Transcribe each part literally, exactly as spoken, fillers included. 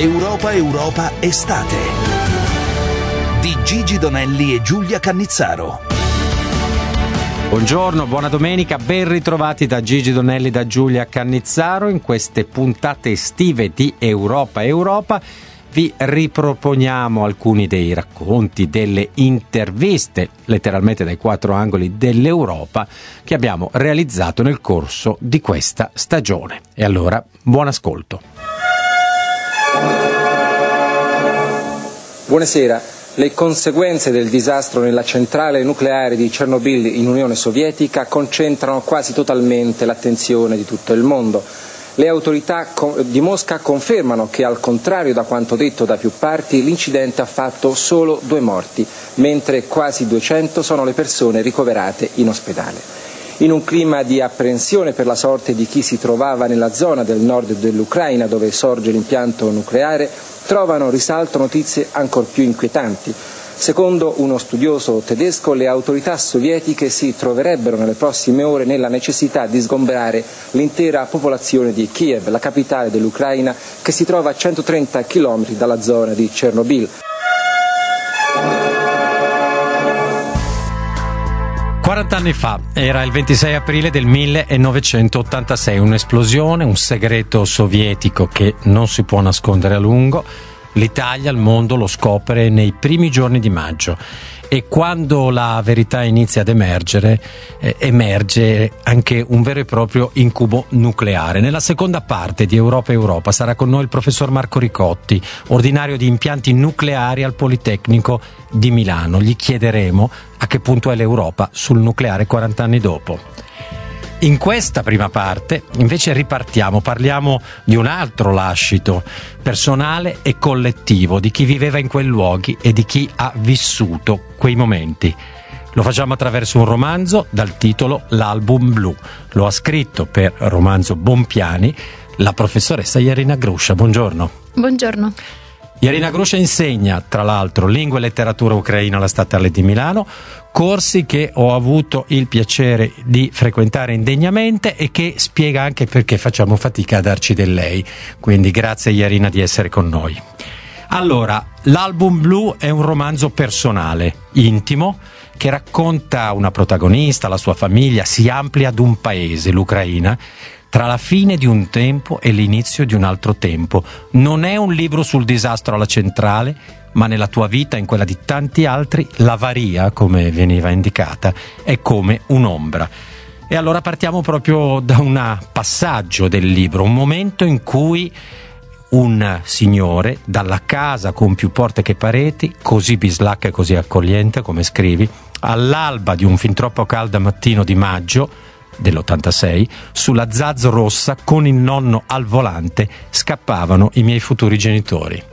Europa Europa Estate di Gigi Donelli e Giulia Cannizzaro. Buongiorno, buona domenica, ben ritrovati da Gigi Donelli e da Giulia Cannizzaro. In queste puntate estive di Europa Europa vi riproponiamo alcuni dei racconti, delle interviste, letteralmente dai quattro angoli dell'Europa, che abbiamo realizzato nel corso di questa stagione. E allora, buon ascolto. Buonasera. Le conseguenze del disastro nella centrale nucleare di Chernobyl in Unione Sovietica concentrano quasi totalmente l'attenzione di tutto il mondo. Le autorità di Mosca confermano che, al contrario da quanto detto da più parti, l'incidente ha fatto solo due morti, mentre quasi duecento sono le persone ricoverate in ospedale. In un clima di apprensione per la sorte di chi si trovava nella zona del nord dell'Ucraina dove sorge l'impianto nucleare, trovano risalto notizie ancor più inquietanti. Secondo uno studioso tedesco, le autorità sovietiche si troverebbero nelle prossime ore nella necessità di sgomberare l'intera popolazione di Kiev, la capitale dell'Ucraina, che si trova a centotrenta chilometri dalla zona di Chernobyl. quaranta anni fa, era il ventisei aprile del millenovecentottantasei, un'esplosione, un segreto sovietico che non si può nascondere a lungo. L'Italia, il mondo lo scopre nei primi giorni di maggio e quando la verità inizia ad emergere, eh, emerge anche un vero e proprio incubo nucleare. Nella seconda parte di Europa Europa sarà con noi il professor Marco Ricotti, ordinario di impianti nucleari al Politecnico di Milano. Gli chiederemo a che punto è l'Europa sul nucleare quaranta anni dopo. In questa prima parte invece ripartiamo, parliamo di un altro lascito personale e collettivo, di chi viveva in quei luoghi e di chi ha vissuto quei momenti. Lo facciamo attraverso un romanzo dal titolo L'album blu. Lo ha scritto per Romanzo Bompiani la professoressa Irina Gruscia. Buongiorno. Buongiorno. Irina Gruscia insegna, tra l'altro, lingua e letteratura ucraina alla Statale di Milano, corsi che ho avuto il piacere di frequentare indegnamente e che spiega anche perché facciamo fatica a darci del lei. Quindi grazie Irina di essere con noi. Allora, L'album blu è un romanzo personale, intimo, che racconta una protagonista, la sua famiglia, si amplia ad un paese, l'Ucraina, tra la fine di un tempo e l'inizio di un altro tempo. Non è un libro sul disastro alla centrale, ma nella tua vita e in quella di tanti altri l'avaria, come veniva indicata, è come un'ombra. E allora partiamo proprio da un passaggio del libro, un momento in cui un signore, dalla casa con più porte che pareti, così bislacca e così accogliente come scrivi, all'alba di un fin troppo caldo mattino di maggio dell'ottantasei, sulla Zaz rossa con il nonno al volante scappavano i miei futuri genitori.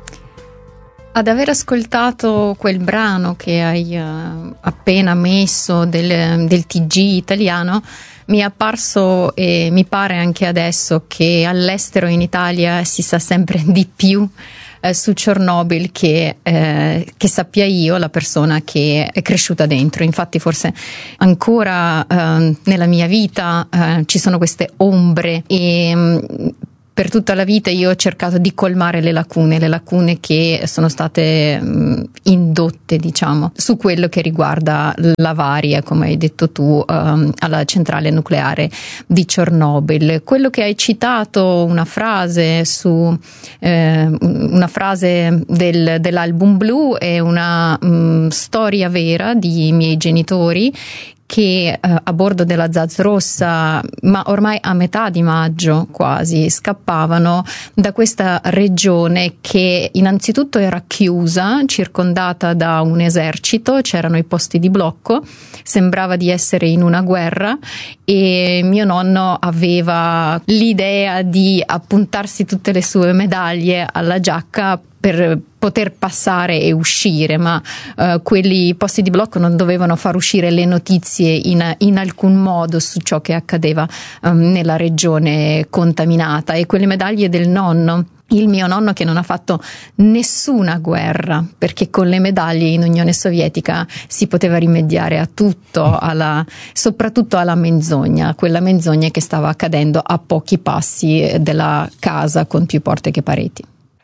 Ad aver ascoltato quel brano che hai uh, appena messo del, del T G italiano, mi è apparso e mi pare anche adesso che all'estero in Italia si sa sempre di più eh, su Chernobyl che, eh, che sappia io, la persona che è cresciuta dentro. Infatti forse ancora eh, nella mia vita eh, ci sono queste ombre e mh, per tutta la vita io ho cercato di colmare le lacune, le lacune che sono state mh, indotte, diciamo, su quello che riguarda l'avaria, come hai detto tu, um, alla centrale nucleare di Chernobyl. Quello che hai citato, una frase su eh, una frase del, dell'album blu, è una mh, storia vera di miei genitori che eh, a bordo della Zaz rossa, ma ormai a metà di maggio quasi, scappavano da questa regione che innanzitutto era chiusa, circondata da un esercito, c'erano i posti di blocco, sembrava di essere in una guerra e mio nonno aveva l'idea di appuntarsi tutte le sue medaglie alla giacca per poter passare e uscire, ma uh, quelli posti di blocco non dovevano far uscire le notizie in, in alcun modo su ciò che accadeva um, nella regione contaminata. E quelle medaglie del nonno, il mio nonno che non ha fatto nessuna guerra, perché con le medaglie in Unione Sovietica si poteva rimediare a tutto, alla, soprattutto alla menzogna, quella menzogna che stava accadendo a pochi passi della casa con più porte che pareti.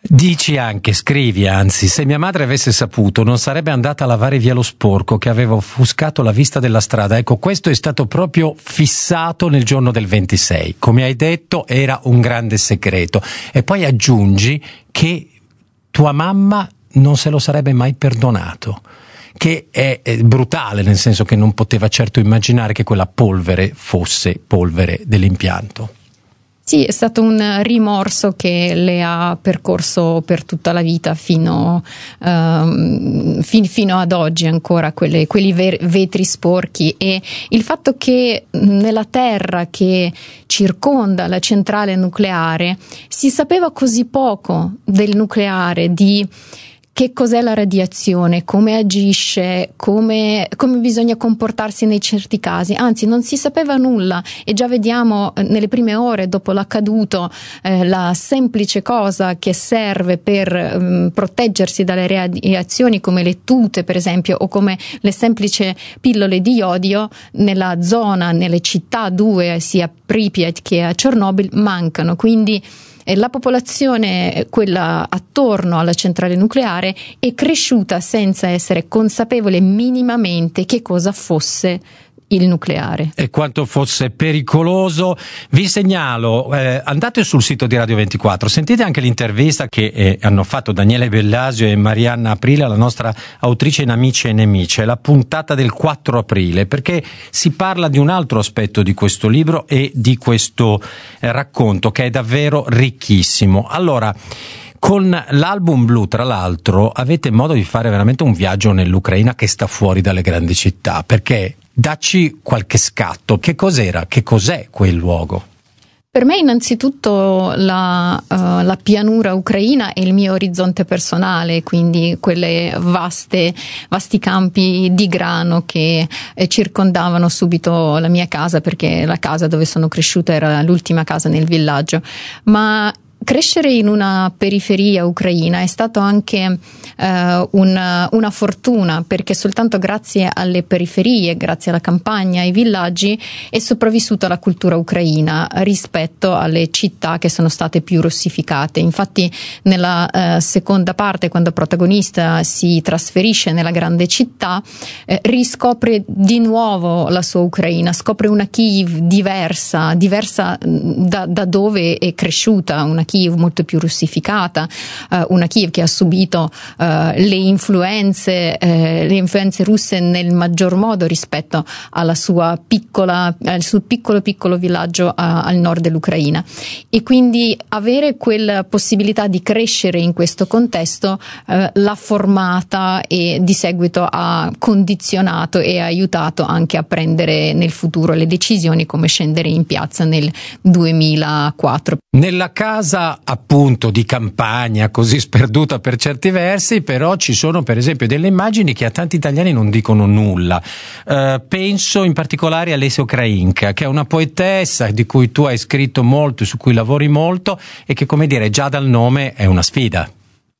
Dici anche, scrivi anzi, se mia madre avesse saputo non sarebbe andata a lavare via lo sporco che aveva offuscato la vista della strada. Ecco, questo è stato proprio fissato nel giorno del ventisei. Come hai detto, era un grande segreto. E poi aggiungi che tua mamma non se lo sarebbe mai perdonato, che è, è brutale, nel senso che non poteva certo immaginare che quella polvere fosse polvere dell'impianto. Sì, è stato un rimorso che le ha percorso per tutta la vita fino, um, fin, fino ad oggi ancora, quelle, quelli ver- vetri sporchi, e il fatto che nella terra che circonda la centrale nucleare si sapeva così poco del nucleare, di che cos'è la radiazione, come agisce, come, come bisogna comportarsi nei certi casi, anzi non si sapeva nulla, e già vediamo nelle prime ore dopo l'accaduto eh, la semplice cosa che serve per um, proteggersi dalle radiazioni, come le tute per esempio, o come le semplici pillole di iodio, nella zona, nelle città due, sia Pripyat che a Chernobyl, mancano. Quindi la popolazione, quella attorno alla centrale nucleare, è cresciuta senza essere consapevole minimamente che cosa fosse il nucleare e quanto fosse pericoloso. Vi segnalo, eh, andate sul sito di Radio ventiquattro, sentite anche l'intervista che eh, hanno fatto Daniele Bellasio e Marianna Aprile, la nostra autrice in Amici e Nemici. È la puntata del quattro aprile, perché si parla di un altro aspetto di questo libro e di questo eh, racconto, che è davvero ricchissimo. Allora, con l'album blu, tra l'altro, avete modo di fare veramente un viaggio nell'Ucraina che sta fuori dalle grandi città, perché dacci qualche scatto. Che cos'era? Che cos'è quel luogo? Per me innanzitutto la, uh, la pianura ucraina è il mio orizzonte personale, quindi quelle vaste, vasti campi di grano che eh, circondavano subito la mia casa, perché la casa dove sono cresciuta era l'ultima casa nel villaggio. Ma crescere in una periferia ucraina è stato anche eh, una, una fortuna, perché soltanto grazie alle periferie, grazie alla campagna, ai villaggi, è sopravvissuta la cultura ucraina rispetto alle città che sono state più rossificate. Infatti nella eh, seconda parte, quando il protagonista si trasferisce nella grande città, eh, riscopre di nuovo la sua Ucraina, scopre una Kiev diversa, diversa da, da dove è cresciuta, una Kiev molto più russificata, uh, una Kiev che ha subito uh, le influenze uh, le influenze russe nel maggior modo rispetto alla sua piccola al suo piccolo piccolo villaggio uh, al nord dell'Ucraina, e quindi avere quella possibilità di crescere in questo contesto uh, l'ha formata e di seguito ha condizionato e ha aiutato anche a prendere nel futuro le decisioni, come scendere in piazza nel duemilaquattro. Nella casa appunto di campagna, così sperduta per certi versi, però ci sono per esempio delle immagini che a tanti italiani non dicono nulla. Uh, penso in particolare a Lesia Ukrainka, che è una poetessa di cui tu hai scritto molto, su cui lavori molto, e che, come dire, già dal nome è una sfida.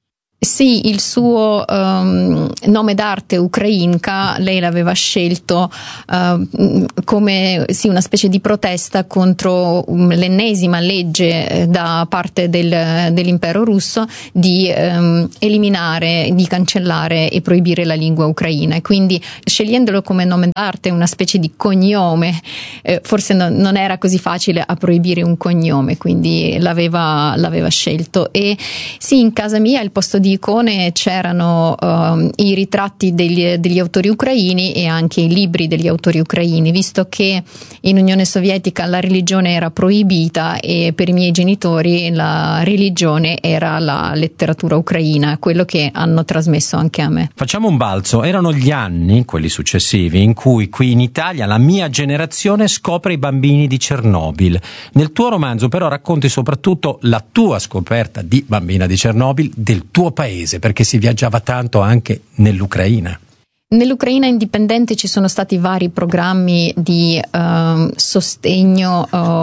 Sì, il suo um, nome d'arte Ukrainka lei l'aveva scelto uh, come sì, una specie di protesta contro um, l'ennesima legge da parte del, dell'impero russo di um, eliminare, di cancellare e proibire la lingua ucraina, e quindi scegliendolo come nome d'arte, una specie di cognome, eh, forse no, non era così facile a proibire un cognome, quindi l'aveva, l'aveva scelto. E sì, in casa mia il posto di icone c'erano uh, i ritratti degli, degli autori ucraini e anche i libri degli autori ucraini, visto che in Unione Sovietica la religione era proibita e per i miei genitori la religione era la letteratura ucraina, quello che hanno trasmesso anche a me. Facciamo un balzo, erano gli anni, quelli successivi, in cui qui in Italia la mia generazione scopre i bambini di Chernobyl. Nel tuo romanzo però racconti soprattutto la tua scoperta di bambina di Chernobyl del tuo paese, perché si viaggiava tanto anche nell'Ucraina. Nell'Ucraina indipendente ci sono stati vari programmi di uh, sostegno uh,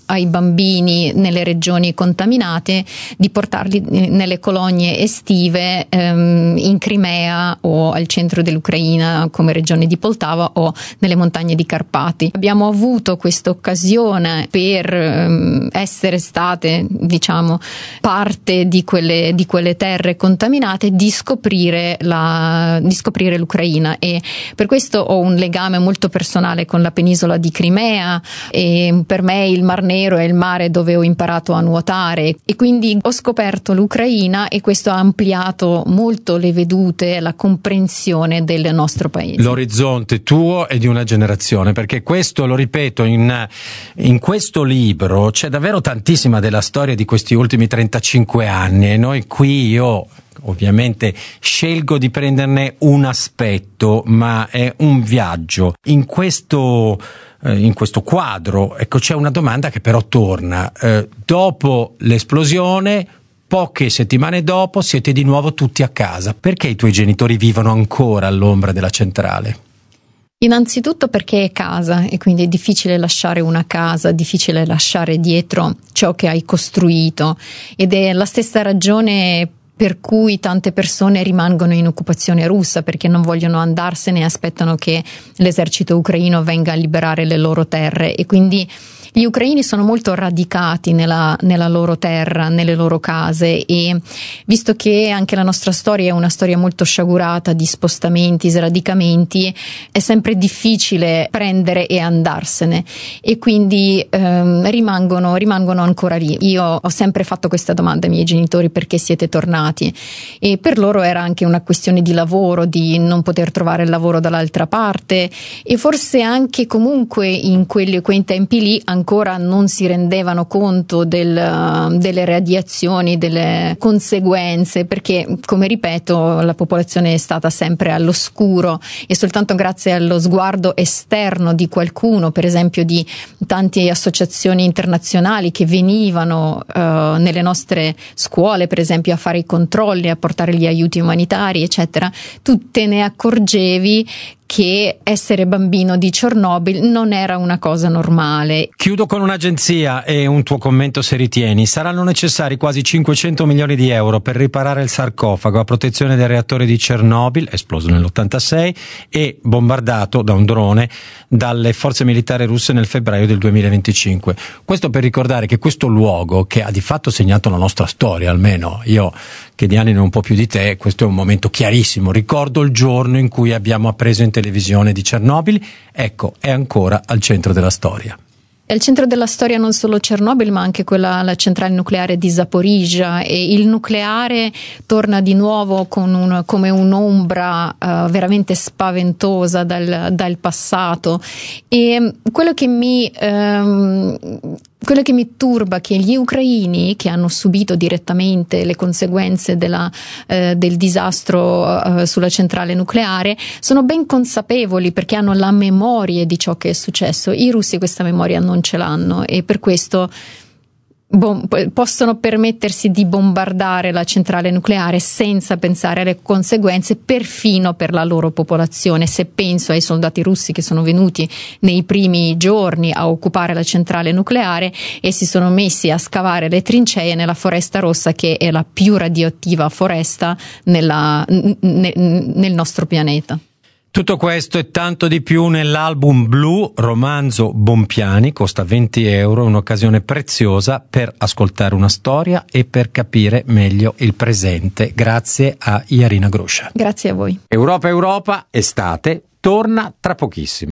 ai bambini nelle regioni contaminate, di portarli nelle colonie estive ehm, in Crimea o al centro dell'Ucraina come regione di Poltava o nelle montagne di Carpati. Abbiamo avuto questa occasione per ehm, essere state, diciamo, parte di quelle, di quelle terre contaminate, di scoprire, la, di scoprire l'Ucraina, e per questo ho un legame molto personale con la penisola di Crimea, e per me il Mar Nero è il mare dove ho imparato a nuotare, e quindi ho scoperto l'Ucraina, e questo ha ampliato molto le vedute, la comprensione del nostro paese. L'orizzonte tuo e di una generazione, perché questo, lo ripeto, in, in questo libro c'è davvero tantissima della storia di questi ultimi trentacinque anni, e noi qui, io ovviamente scelgo di prenderne un aspetto, ma è un viaggio. In questo, eh, in questo quadro, ecco, c'è una domanda che però torna. Eh, dopo l'esplosione, poche settimane dopo, siete di nuovo tutti a casa. Perché i tuoi genitori vivono ancora all'ombra della centrale? Innanzitutto perché è casa, e quindi è difficile lasciare una casa, difficile lasciare dietro ciò che hai costruito, ed è la stessa ragione per cui tante persone rimangono in occupazione russa, perché non vogliono andarsene e aspettano che l'esercito ucraino venga a liberare le loro terre, e quindi gli ucraini sono molto radicati nella, nella loro terra, nelle loro case, e visto che anche la nostra storia è una storia molto sciagurata di spostamenti, sradicamenti, è sempre difficile prendere e andarsene, e quindi ehm, rimangono, rimangono ancora lì. Io ho sempre fatto questa domanda ai miei genitori: perché siete tornati? E per loro era anche una questione di lavoro, di non poter trovare il lavoro dall'altra parte, e forse anche comunque in quelli, quei tempi lì ancora non si rendevano conto del, delle radiazioni, delle conseguenze, perché, come ripeto, la popolazione è stata sempre all'oscuro, e soltanto grazie allo sguardo esterno di qualcuno, per esempio di tante associazioni internazionali che venivano uh, nelle nostre scuole, per esempio, a fare i controlli, a portare gli aiuti umanitari, eccetera, tu te ne accorgevi che essere bambino di Chernobyl non era una cosa normale. Chiudo con un'agenzia e un tuo commento, se ritieni. Saranno necessari quasi cinquecento milioni di euro per riparare il sarcofago a protezione del reattore di Chernobyl, esploso nell'ottantasei e bombardato da un drone dalle forze militari russe nel febbraio del duemilaventicinque. Questo per ricordare che questo luogo, che ha di fatto segnato la nostra storia, almeno io che di anni ne ho un po' più di te, questo è un momento chiarissimo. Ricordo il giorno in cui abbiamo appreso in televisione di Chernobyl, ecco, è ancora al centro della storia. È al centro della storia non solo Chernobyl, ma anche quella, la centrale nucleare di Zaporizhzhia, e il nucleare torna di nuovo con un, come un'ombra uh, veramente spaventosa dal, dal passato. E quello che mi um, Quello che mi turba è che gli ucraini, che hanno subito direttamente le conseguenze della, eh, del disastro eh, sulla centrale nucleare, sono ben consapevoli, perché hanno la memoria di ciò che è successo. I russi questa memoria non ce l'hanno, e per questo Bom- possono permettersi di bombardare la centrale nucleare senza pensare alle conseguenze, perfino per la loro popolazione. Se penso ai soldati russi che sono venuti nei primi giorni a occupare la centrale nucleare e si sono messi a scavare le trincee nella foresta rossa, che è la più radioattiva foresta nella, n- n- nel nostro pianeta. Tutto questo e tanto di più nell'album Blu, romanzo Bompiani, costa venti euro, un'occasione preziosa per ascoltare una storia e per capire meglio il presente. Grazie a Jarina Grusha. Grazie a voi. Europa Europa, estate, torna tra pochissimo.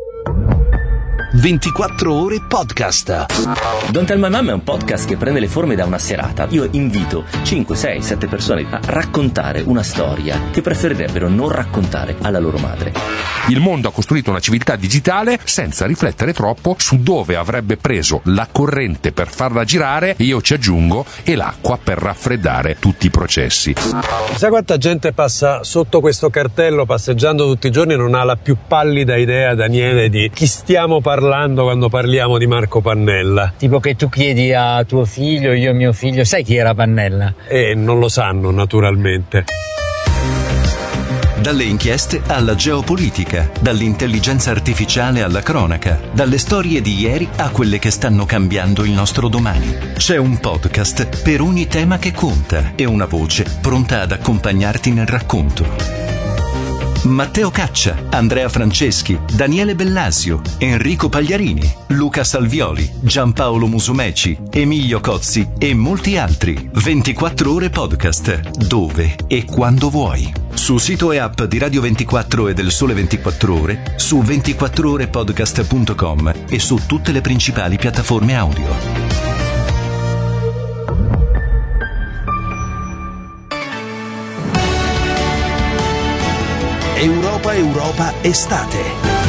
ventiquattro ore podcast. Don't Tell My Mom è un podcast che prende le forme da una serata. Io invito cinque, sei, sette persone a raccontare una storia che preferirebbero non raccontare alla loro madre. Il mondo ha costruito una civiltà digitale senza riflettere troppo su dove avrebbe preso la corrente per farla girare, io ci aggiungo, e l'acqua per raffreddare tutti i processi. Sai quanta gente passa sotto questo cartello passeggiando tutti i giorni e non ha la più pallida idea, Daniele, di chi stiamo parlando quando parliamo di Marco Pannella? Tipo che tu chiedi a tuo figlio, io a mio figlio, sai chi era Pannella? E non lo sanno, naturalmente. Dalle inchieste alla geopolitica, dall'intelligenza artificiale alla cronaca, dalle storie di ieri a quelle che stanno cambiando il nostro domani. C'è un podcast per ogni tema che conta e una voce pronta ad accompagnarti nel racconto. Matteo Caccia, Andrea Franceschi, Daniele Bellasio, Enrico Pagliarini, Luca Salvioli, Giampaolo Musumeci, Emilio Cozzi e molti altri. ventiquattro ore podcast, dove e quando vuoi. Su sito e app di Radio ventiquattro e del Sole ventiquattro Ore, su ventiquattro ore podcast punto com e su tutte le principali piattaforme audio. Europa Europa Estate.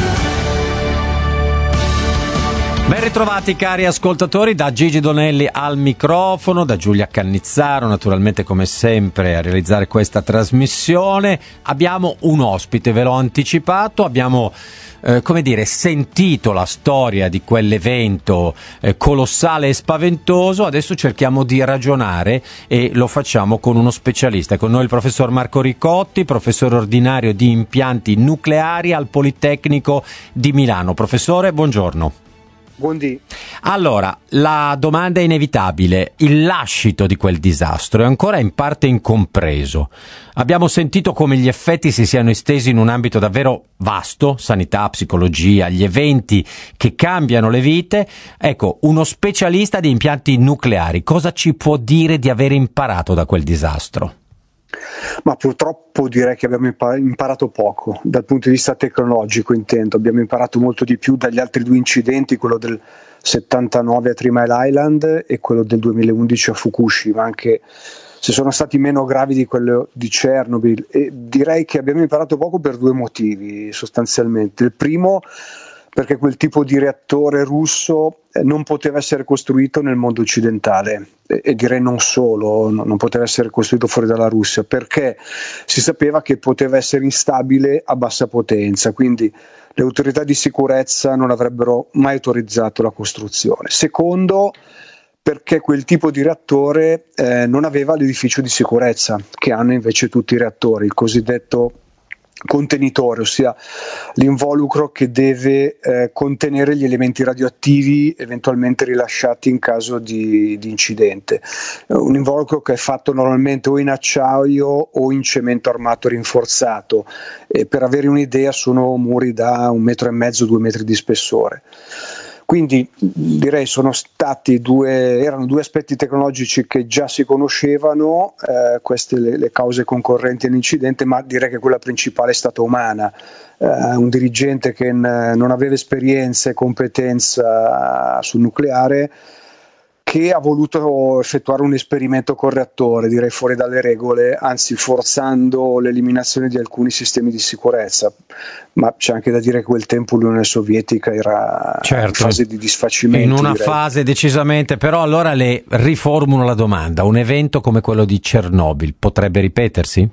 Ben ritrovati cari ascoltatori, da Gigi Donelli al microfono, da Giulia Cannizzaro naturalmente come sempre a realizzare questa trasmissione. Abbiamo un ospite, ve l'ho anticipato, abbiamo eh, come dire sentito la storia di quell'evento eh, colossale e spaventoso. Adesso cerchiamo di ragionare e lo facciamo con uno specialista. È con noi il professor Marco Ricotti, professore ordinario di impianti nucleari al Politecnico di Milano. Professore, buongiorno. Buondì. Allora, la domanda è inevitabile. Il lascito di quel disastro è ancora in parte incompreso. Abbiamo sentito come gli effetti si siano estesi in un ambito davvero vasto, sanità, psicologia, gli eventi che cambiano le vite. Ecco, uno specialista di impianti nucleari, cosa ci può dire di aver imparato da quel disastro? Ma purtroppo direi che abbiamo imparato poco, dal punto di vista tecnologico intendo. Abbiamo imparato molto di più dagli altri due incidenti, quello del settantanove a Three Mile Island e quello del duemilaundici a Fukushima, anche se sono stati meno gravi di quello di Chernobyl. E direi che abbiamo imparato poco per due motivi sostanzialmente. Il primo, perché quel tipo di reattore russo non poteva essere costruito nel mondo occidentale, e direi non solo, non poteva essere costruito fuori dalla Russia, perché si sapeva che poteva essere instabile a bassa potenza, quindi le autorità di sicurezza non avrebbero mai autorizzato la costruzione. Secondo, perché quel tipo di reattore eh, non aveva l'edificio di sicurezza che hanno invece tutti i reattori, il cosiddetto contenitore, ossia l'involucro che deve eh, contenere gli elementi radioattivi eventualmente rilasciati in caso di, di incidente. Un involucro che è fatto normalmente o in acciaio o in cemento armato rinforzato, e per avere un'idea sono muri da un metro e mezzo, due metri di spessore. Quindi direi sono stati due, erano due aspetti tecnologici che già si conoscevano, eh, queste le, le cause concorrenti all'incidente, ma direi che quella principale è stata umana. Eh, un dirigente che n- non aveva esperienza e competenza sul nucleare, che ha voluto effettuare un esperimento col reattore, direi fuori dalle regole, anzi forzando l'eliminazione di alcuni sistemi di sicurezza. Ma c'è anche da dire che quel tempo l'Unione Sovietica era certo, in fase di disfacimento. In una direi. fase decisamente, però allora le riformulo la domanda. Un evento come quello di Chernobyl potrebbe ripetersi?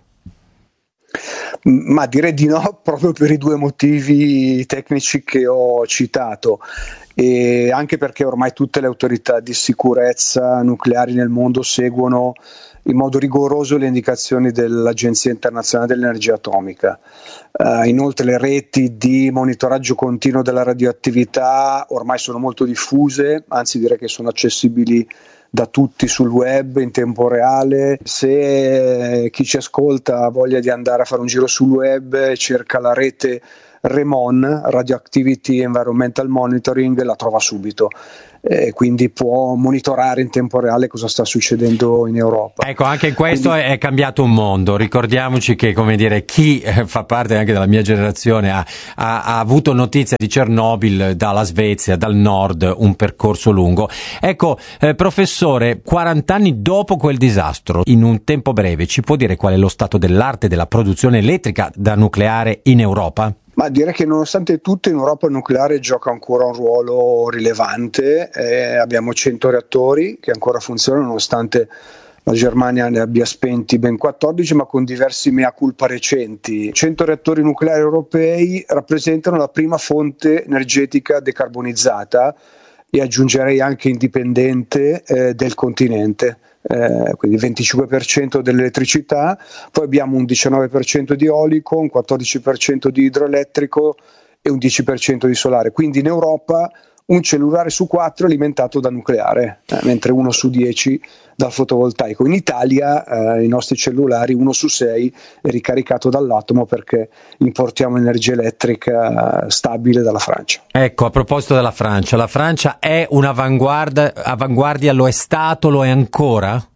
Ma direi di no, proprio per i due motivi tecnici che ho citato, e anche perché ormai tutte le autorità di sicurezza nucleari nel mondo seguono in modo rigoroso le indicazioni dell'Agenzia Internazionale dell'Energia Atomica. Uh, inoltre le reti di monitoraggio continuo della radioattività ormai sono molto diffuse, anzi direi che sono accessibili da tutti sul web in tempo reale. Se chi ci ascolta ha voglia di andare a fare un giro sul web, cerca la rete REMON, Radioactivity Environmental Monitoring, la trova subito. E quindi può monitorare in tempo reale cosa sta succedendo in Europa. Ecco, anche in questo quindi... è cambiato un mondo. Ricordiamoci che, come dire, chi fa parte anche della mia generazione ha, ha, ha avuto notizia di Chernobyl dalla Svezia, dal nord, un percorso lungo. Ecco, eh, professore, quaranta anni dopo quel disastro, in un tempo breve, ci può dire qual è lo stato dell'arte della produzione elettrica da nucleare in Europa? Ma direi che nonostante tutto in Europa il nucleare gioca ancora un ruolo rilevante. Eh, abbiamo cento reattori che ancora funzionano nonostante la Germania ne abbia spenti ben quattordici, ma con diversi mea culpa recenti. cento reattori nucleari europei rappresentano la prima fonte energetica decarbonizzata e aggiungerei anche indipendente eh, del continente. eh, quindi il venticinque per cento dell'elettricità, poi abbiamo un diciannove per cento di eolico, un quattordici per cento di idroelettrico e un dieci per cento di solare, quindi in Europa un cellulare su quattro è alimentato da nucleare, eh, mentre uno su dieci dal fotovoltaico. In Italia eh, i nostri cellulari uno su sei è ricaricato dall'atomo perché importiamo energia elettrica stabile dalla Francia. Ecco, a proposito della Francia, la Francia è un'avanguardia, avanguardia, lo è stato, lo è ancora?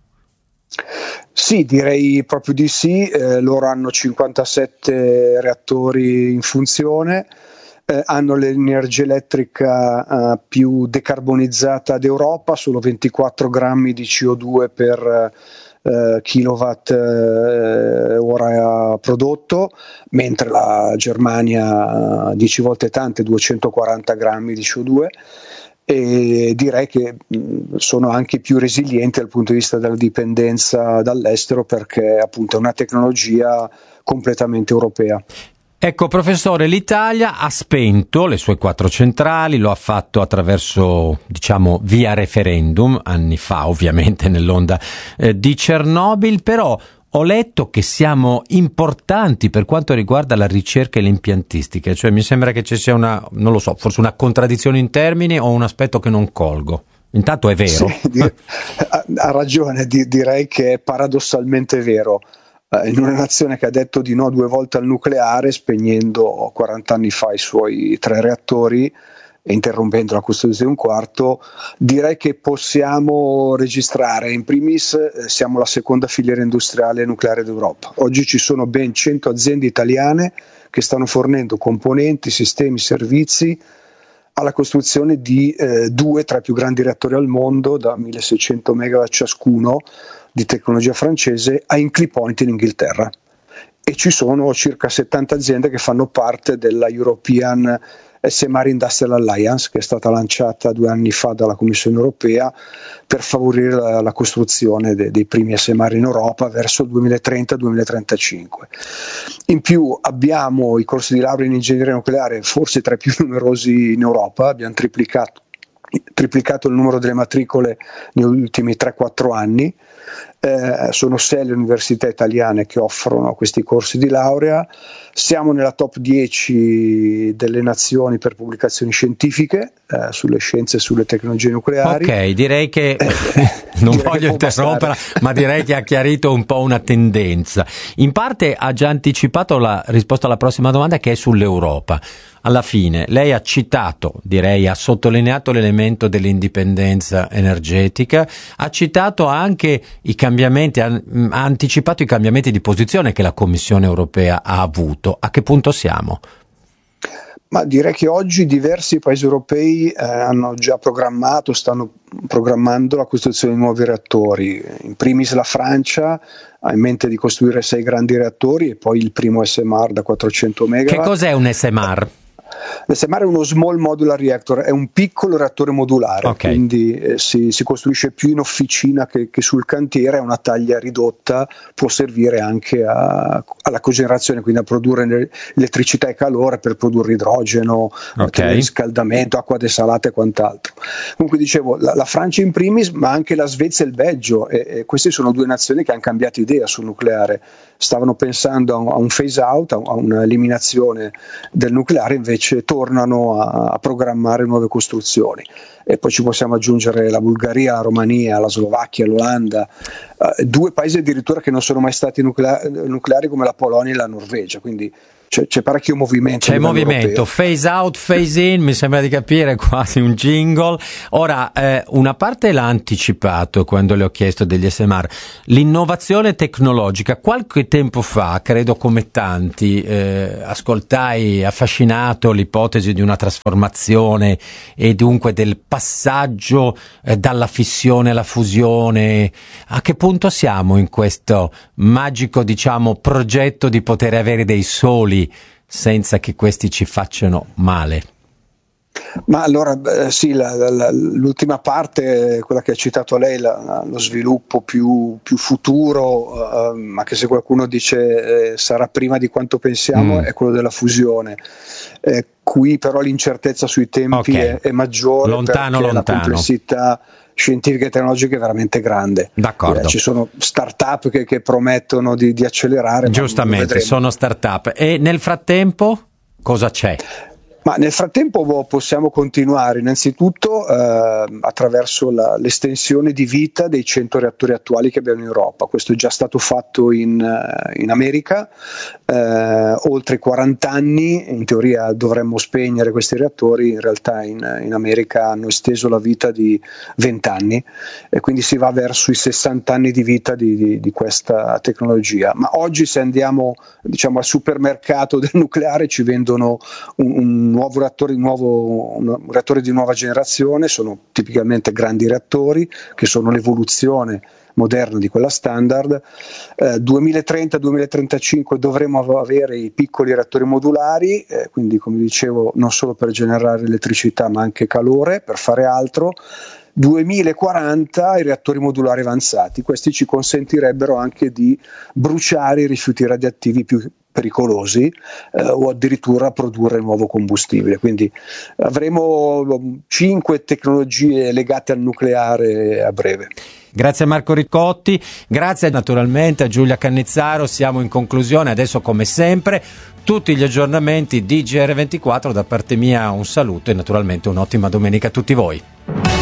Sì, direi proprio di sì, eh, loro hanno cinquantasette reattori in funzione. Eh, hanno l'energia elettrica uh, più decarbonizzata d'Europa, solo ventiquattro grammi di C O due per uh, kilowatt uh, ora prodotto, mentre la Germania uh, dieci volte tante, duecentoquaranta grammi di C O due, e direi che mh, sono anche più resilienti dal punto di vista della dipendenza dall'estero, perché appunto è una tecnologia completamente europea. Ecco, professore, l'Italia ha spento le sue quattro centrali, lo ha fatto attraverso, diciamo, via referendum, anni fa ovviamente nell'onda eh, di Chernobyl, però ho letto che siamo importanti per quanto riguarda la ricerca e l'impiantistica, cioè mi sembra che ci sia una, non lo so, forse una contraddizione in termini o un aspetto che non colgo. Intanto è vero. Sì, di, ha, ha ragione, di, direi che è paradossalmente vero. In una nazione che ha detto di no due volte al nucleare, spegnendo quaranta anni fa i suoi tre reattori e interrompendo la costruzione di un quarto, direi che possiamo registrare, in primis eh, siamo la seconda filiera industriale nucleare d'Europa. Oggi ci sono ben cento aziende italiane che stanno fornendo componenti, sistemi, servizi alla costruzione di eh, due tra i più grandi reattori al mondo, da milleseicento megawatt ciascuno, di tecnologia francese, a Hinkley Point in Inghilterra, e ci sono circa settanta aziende che fanno parte della European S M R Industrial Alliance, che è stata lanciata due anni fa dalla Commissione Europea per favorire la, la costruzione de, dei primi S M R in Europa verso il duemilatrenta duemilatrentacinque. In più abbiamo i corsi di laurea in ingegneria nucleare forse tra i più numerosi in Europa, abbiamo triplicato triplicato il numero delle matricole negli ultimi tre quattro anni. Eh, sono sei le università italiane che offrono questi corsi di laurea, siamo nella top dieci delle nazioni per pubblicazioni scientifiche eh, sulle scienze e sulle tecnologie nucleari. Ok, direi che eh, non direi voglio interromperla, ma direi che ha chiarito un po' una tendenza. In parte ha già anticipato la risposta alla prossima domanda, che è sull'Europa. Alla fine lei ha citato, direi ha sottolineato l'elemento dell'indipendenza energetica, ha citato anche i cambiamenti, ha, ha anticipato i cambiamenti di posizione che la Commissione Europea ha avuto. A che punto siamo? Ma direi che oggi diversi paesi europei eh, hanno già programmato, stanno programmando la costruzione di nuovi reattori. In primis la Francia ha in mente di costruire sei grandi reattori e poi il primo S M R da quattrocento megawatt. Che cos'è un S M R? L'S M R è uno Small Modular Reactor, è un piccolo reattore modulare, okay. Quindi eh, si, si costruisce più in officina che, che sul cantiere, è una taglia ridotta, può servire anche a, alla cogenerazione, quindi a produrre elettricità e calore per produrre idrogeno, okay. riscaldamento, acqua desalata e quant'altro. Comunque dicevo, la, la Francia in primis, ma anche la Svezia e il Belgio, e, e queste sono due nazioni che hanno cambiato idea sul nucleare, stavano pensando a un, a un phase out, a, a un'eliminazione del nucleare, invece tornano a, a programmare nuove costruzioni. E poi ci possiamo aggiungere la Bulgaria, la Romania, la Slovacchia, l'Olanda, eh, due paesi addirittura che non sono mai stati nuclea- nucleari come la Polonia e la Norvegia, quindi c'è, c'è parecchio movimento. C'è movimento, europeo. Phase out, phase in, mi sembra di capire quasi un jingle. Ora, eh, una parte l'ha anticipato quando le ho chiesto degli S M R, l'innovazione tecnologica. Qualche tempo fa, credo come tanti, eh, ascoltai affascinato l'ipotesi di una trasformazione e dunque del passaggio eh, dalla fissione alla fusione. A che punto siamo in questo magico, diciamo, progetto di poter avere dei soli senza che questi ci facciano male? Ma allora eh, sì, la, la, l'ultima parte, quella che ha citato lei, la, lo sviluppo più, più futuro, eh, ma che se qualcuno dice eh, sarà prima di quanto pensiamo, mm. è quello della fusione. Eh, qui però l'incertezza sui tempi okay. è, è maggiore, lontano, perché lontano. la complessità scientifica e tecnologica veramente grande. D'accordo. Eh, ci sono start-up che, che promettono di, di accelerare. Giustamente, sono start-up. E nel frattempo cosa c'è? Ma nel frattempo possiamo continuare innanzitutto eh, attraverso la, l'estensione di vita dei cento reattori attuali che abbiamo in Europa. Questo è già stato fatto in, in America, eh, oltre quaranta anni, in teoria dovremmo spegnere questi reattori, in realtà in, in America hanno esteso la vita di venti anni e quindi si va verso i sessanta anni di vita di, di, di questa tecnologia. Ma oggi se andiamo diciamo, al supermercato del nucleare ci vendono un, un nuovo reattore, nuovo, un reattore di nuova generazione, sono tipicamente grandi reattori che sono l'evoluzione moderna di quella standard. eh, duemilatrenta duemilatrentacinque dovremo avere i piccoli reattori modulari, eh, quindi come dicevo non solo per generare elettricità ma anche calore, per fare altro. duemilaquaranta i reattori modulari avanzati, questi ci consentirebbero anche di bruciare i rifiuti radioattivi più pericolosi eh, o addirittura produrre nuovo combustibile, quindi avremo cinque tecnologie legate al nucleare a breve. Grazie a Marco Ricotti, grazie naturalmente a Giulia Cannizzaro. Siamo in conclusione, adesso come sempre tutti gli aggiornamenti di G R ventiquattro. Da parte mia un saluto e naturalmente un'ottima domenica a tutti voi.